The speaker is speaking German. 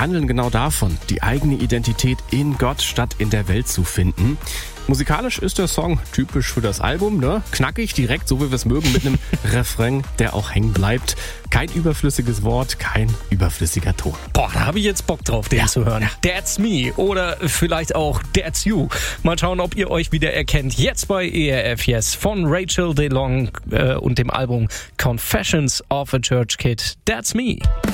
handeln genau davon, die eigene Identität in Gott statt in der Welt zu finden. Musikalisch ist der Song typisch für das Album, ne? Knackig, direkt, so wie wir es mögen, mit einem Refrain, der auch hängen bleibt. Kein überflüssiges Wort, kein überflüssiger Ton. Boah, da habe ich jetzt Bock drauf, den zu hören. That's Me oder vielleicht auch That's You. Mal schauen, ob ihr euch wieder erkennt. Jetzt bei ERF Yes von Rachel DeLong und dem Album Confessions of a Church Kid. That's Me.